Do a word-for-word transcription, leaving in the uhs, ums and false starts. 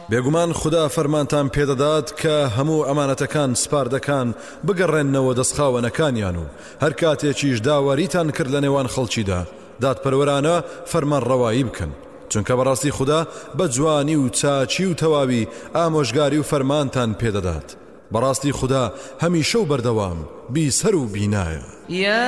بێگومان خدا فەرمانتان پێدەدات کە هەموو ئەمانەتەکان سپاردەکان بگەڕێننەوە دەستخاوەنەکانیان و هەر کاتێکیش داواریتان کرد لە نێوان خەڵکیدا دادپەروەرانە فەرمانڕەوایی بکەن، چونکە بەڕاستی خدا بە جوانی و چاچی و تەواوی ئامۆژگاری و فەرمانتان پێدەدات. بەڕاستی خدا هەمیشە و بەردەوام بیسەر و بینایە.